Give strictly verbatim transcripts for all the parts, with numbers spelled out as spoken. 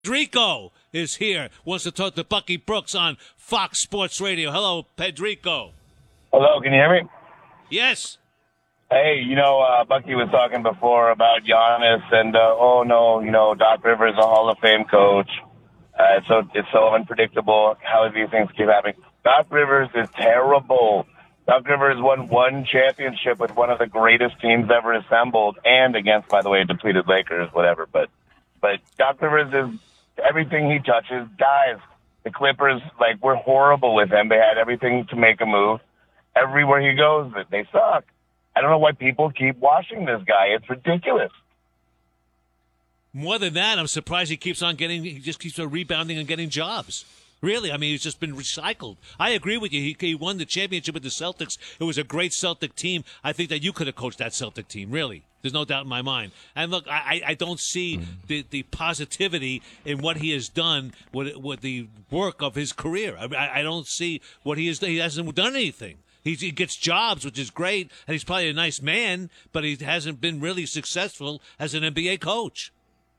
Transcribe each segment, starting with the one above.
Pedrico is here. Wants to talk to Bucky Brooks on Fox Sports Radio. Hello, Pedrico. Hello, can you hear me? Yes. Hey, you know, uh, Bucky was talking before about Giannis and, uh, oh, no, you know, Doc Rivers, a Hall of Fame coach. Uh, it's so it's so unpredictable how these things keep happening. Doc Rivers is terrible. Doc Rivers won one championship with one of the greatest teams ever assembled, and against, by the way, depleted Lakers, whatever. But but Doc Rivers is everything he touches dies. The Clippers, like, we're horrible with him. They had everything to make a move. Everywhere he goes, they suck. I don't know why people keep watching this guy. It's ridiculous. More than that, I'm surprised he keeps on getting, he just keeps on rebounding and getting jobs. Really, I mean, he's just been recycled. I agree with you. He, he won the championship with the Celtics. It was a great Celtic team. I think that you could have coached that Celtic team, really. There's no doubt in my mind. And look, I, I don't see mm-hmm. the, the positivity in what he has done with, with the work of his career. I, I don't see what he has done. He hasn't done anything. He, he gets jobs, which is great, and he's probably a nice man, but he hasn't been really successful as an N B A coach.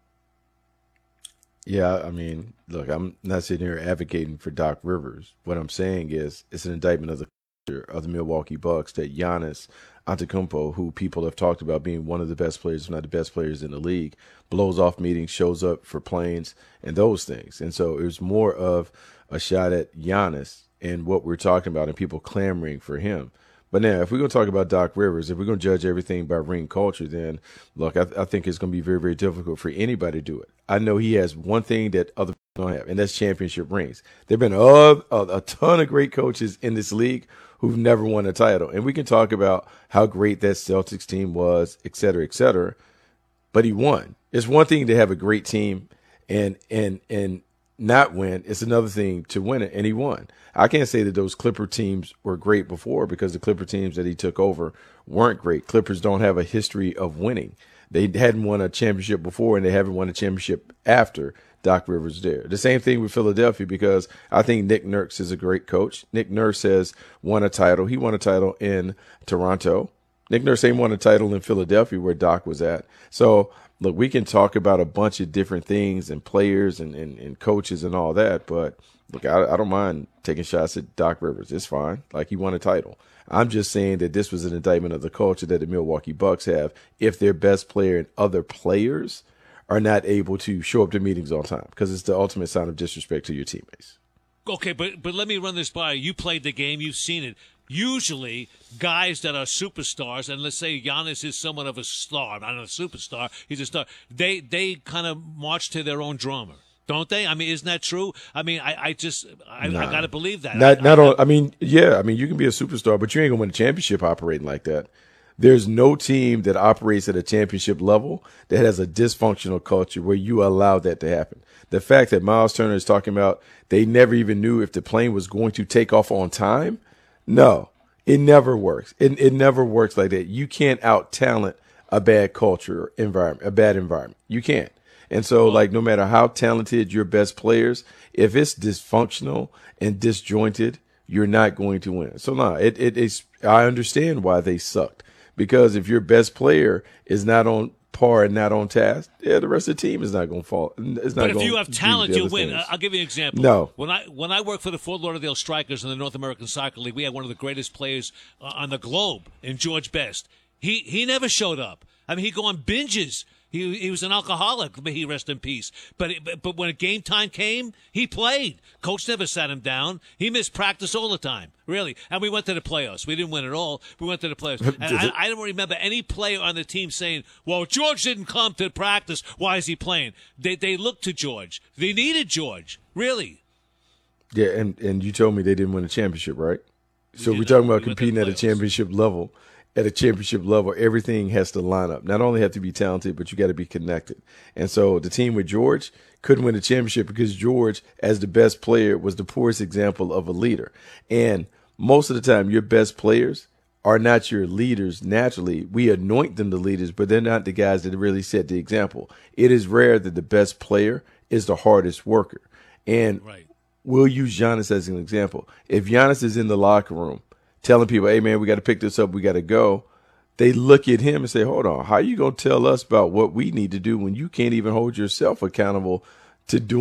Yeah, I mean, look, I'm not sitting here advocating for Doc Rivers. What I'm saying is it's an indictment of the culture of the Milwaukee Bucks that Giannis Antetokounmpo, who people have talked about being one of the best players, if not the best players in the league, blows off meetings, shows up for planes, and those things. And so it was more of a shot at Giannis and what we're talking about and people clamoring for him. But now, if we're going to talk about Doc Rivers, if we're going to judge everything by ring culture, then, look, I, I think it's going to be very, very difficult for anybody to do it. I know he has one thing that other people don't have, and that's championship rings. There have been a, a, a ton of great coaches in this league who've never won a title. And we can talk about how great that Celtics team was, et cetera, et cetera. But he won. It's one thing to have a great team and and and not win. It's another thing to win it, and he won. I can't say that those Clipper teams were great before because the Clipper teams that he took over weren't great. Clippers don't have a history of winning. They hadn't won a championship before, and they haven't won a championship after Doc Rivers there. The same thing with Philadelphia because I think Nick Nurse is a great coach. Nick Nurse has won a title. He won a title in Toronto. Nick Nurse ain't won a title in Philadelphia where Doc was at. So, look, we can talk about a bunch of different things and players and, and, and coaches and all that, but look, I, I don't mind taking shots at Doc Rivers. It's fine. Like, he won a title. I'm just saying that this was an indictment of the culture that the Milwaukee Bucks have if their best player and other players are not able to show up to meetings on time because it's the ultimate sign of disrespect to your teammates. Okay, but but let me run this by you. You played the game. You've seen it. Usually, guys that are superstars, and let's say Giannis is somewhat of a star, not a superstar, he's a star, they, they kind of march to their own drummer. Don't they? I mean, isn't that true? I mean, I, I just, I, nah. I got to believe that. Not, I, not I, all, I mean, yeah, I mean, you can be a superstar, but you ain't going to win a championship operating like that. There's no team that operates at a championship level that has a dysfunctional culture where you allow that to happen. The fact that Miles Turner is talking about they never even knew if the plane was going to take off on time. No, it never works. It, it never works like that. You can't out-talent a bad culture environment, a bad environment. You can't. And so, like, no matter how talented your best players, if it's dysfunctional and disjointed, you're not going to win. So, no, it, it is. I understand why they sucked. Because if your best player is not on par and not on task, yeah, the rest of the team is not going to fall. It's not but if you have talent, you win. Things. I'll give you an example. No. When I when I worked for the Fort Lauderdale Strikers in the North American Soccer League, we had one of the greatest players uh, on the globe in George Best. He he never showed up. I mean, he'd go on binges. He he was an alcoholic. May he rest in peace. But but, but when game time came, he played. Coach never sat him down. He missed practice all the time, really. And we went to the playoffs. We didn't win at all. We went to the playoffs. And I, I don't remember any player on the team saying, "Well, George didn't come to practice. Why is he playing?" They they looked to George. They needed George, really. Yeah, and and you told me they didn't win a championship, right? So we we're talking about we competing at a championship level. At a championship level, everything has to line up. Not only have to be talented, but you got to be connected. And so the team with George couldn't win the championship because George, as the best player, was the poorest example of a leader. And most of the time, your best players are not your leaders naturally. We anoint them the leaders, but they're not the guys that really set the example. It is rare that the best player is the hardest worker. And right. We'll use Giannis as an example. If Giannis is in the locker room, telling people, hey, man, we got to pick this up. We got to go. They look at him and say, hold on, how you going to tell us about what we need to do when you can't even hold yourself accountable to do